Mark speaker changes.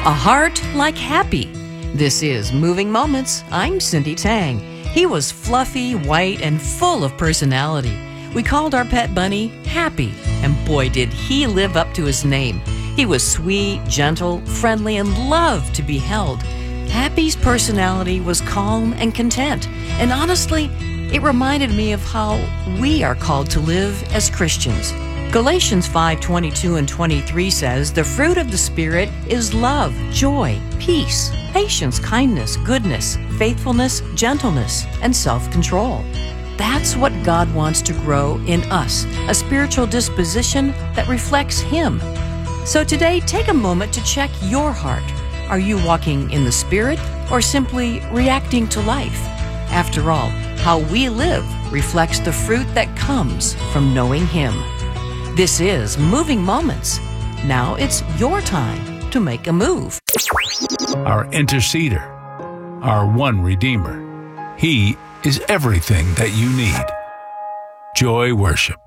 Speaker 1: A heart like happy. This is Moving Moments. I'm Cindy Tang. He was fluffy, white, and full of personality. We called our pet bunny Happy, and boy did he live up to his name. He was sweet, gentle, friendly, and loved to be held. Happy's personality was calm and content, and honestly, it reminded me of how we are called to live as Christians. Galatians 5:22 and 23 says, "The fruit of the Spirit is love, joy, peace, patience, kindness, goodness, faithfulness, gentleness, and self-control." That's what God wants to grow in us, a spiritual disposition that reflects Him. So today, take a moment to check your heart. Are you walking in the Spirit or simply reacting to life? After all, how we live reflects the fruit that comes from knowing Him. This is Moving Moments. Now it's your time to make a move.
Speaker 2: Our interceder, our one Redeemer. He is everything that you need. Joy Worship.